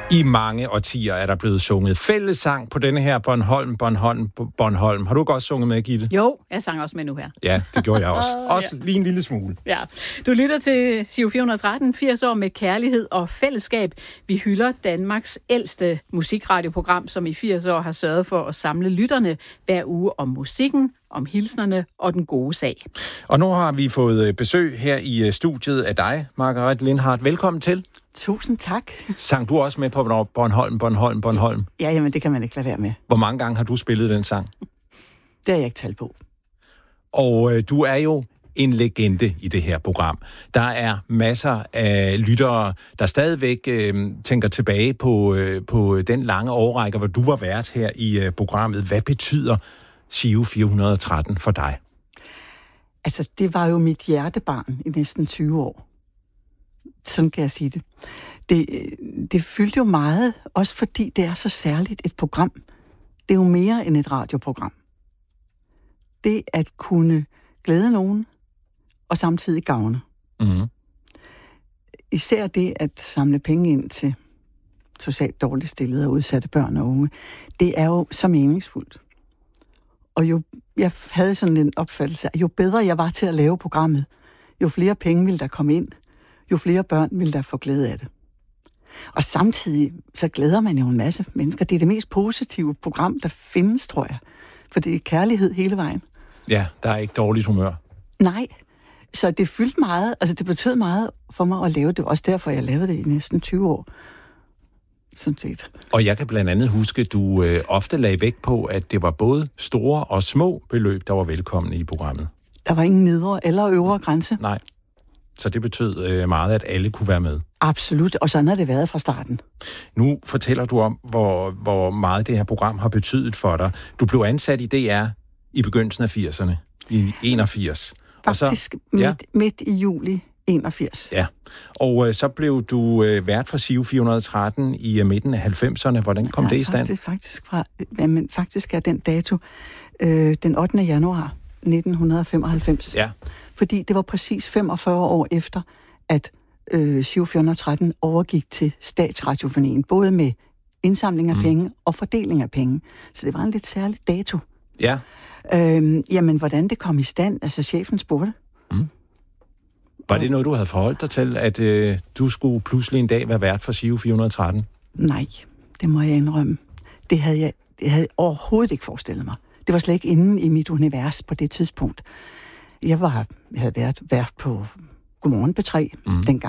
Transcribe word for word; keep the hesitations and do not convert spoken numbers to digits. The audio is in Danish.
I mange årtier er der blevet sunget fællessang på denne her Bornholm, Bornholm, Bornholm. Har du også sunget med, Gitte? Jo, jeg sang også med nu her. Ja, det gjorde jeg også. Også lige en lille smule. Ja. Du lytter til Giro fire hundrede og tretten, firs år med kærlighed og fællesskab. Vi hylder Danmarks ældste musikradioprogram, som i firs år har sørget for at samle lytterne hver uge om musikken, om hilsnerne og den gode sag. Og nu har vi fået besøg her i studiet af dig, Margaret Lindhardt. Velkommen til. Tusind tak. Sang du også med på Bornholm, Bornholm, Bornholm? Ja, jamen det kan man ikke lade være med. Hvor mange gange har du spillet den sang? Det har jeg ikke talt på. Og øh, du er jo en legende i det her program. Der er masser af lyttere, der stadigvæk øh, tænker tilbage på, øh, på den lange årrække, hvor du var vært her i øh, programmet. Hvad betyder Giro fire hundrede og tretten for dig? Altså, det var jo mit hjertebarn i næsten tyve år. Sådan kan jeg sige det. Det, det fyldte jo meget, også fordi det er så særligt et program. Det er jo mere end et radioprogram. Det at kunne glæde nogen, og samtidig gavne. Mm-hmm. Især det at samle penge ind til socialt dårligt stillede og udsatte børn og unge, det er jo så meningsfuldt. Og jo, jeg havde sådan en opfattelse, at jo bedre jeg var til at lave programmet, jo flere penge ville der komme ind, jo flere børn vil der få glæde af det. Og samtidig så glæder man jo en masse mennesker. Det er det mest positive program, der findes, tror jeg. For det er kærlighed hele vejen. Ja, der er ikke dårligt humør. Nej, så det fyldte meget, altså det betød meget for mig at lave det. Også derfor, jeg lavede det i næsten tyve år. Sådan set. Og jeg kan blandt andet huske, at du øh, ofte lagde vægt på, at det var både store og små beløb, der var velkomne i programmet. Der var ingen nedre eller øvre grænse. Nej. Så det betød øh, meget, at alle kunne være med. Absolut, og sådan har det været fra starten. Nu fortæller du om, hvor, hvor meget det her program har betydet for dig. Du blev ansat i D R i begyndelsen af firserne, i enogfirs. Faktisk og så, midt, ja. midt i juli enogfirs. Ja, og øh, så blev du øh, vært for Giro fire hundrede og tretten i øh, midten af halvfemserne. Hvordan kom ja, det i stand? Faktisk, faktisk, fra, jamen, faktisk er den dato øh, den ottende januar nitten femoghalvfems. Ja. Fordi det var præcis femogfyrre år efter, at øh, Giro fire hundrede og tretten overgik til Statsradiofonien, både med indsamling af mm. penge og fordeling af penge. Så det var en lidt særlig dato. Ja. Øhm, jamen, hvordan det kom i stand, altså chefen spurgte. Mm. Var det noget, du havde forholdt dig til, at øh, du skulle pludselig en dag være vært for Giro fire hundrede og tretten? Nej, det må jeg indrømme. Det havde jeg, det havde jeg overhovedet ikke forestillet mig. Det var slet ikke inde i mit univers på det tidspunkt. Jeg, var, jeg havde været vært på Godmorgen P tre mm. dengang.